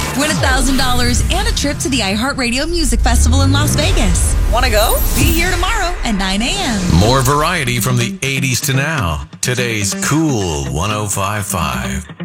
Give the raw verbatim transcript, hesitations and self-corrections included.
Win one thousand dollars and a trip to the iHeartRadio Music Festival in Las Vegas. Want to go? Be here tomorrow at nine a.m. More variety from the eighties to now. Today's Cool one oh five point five.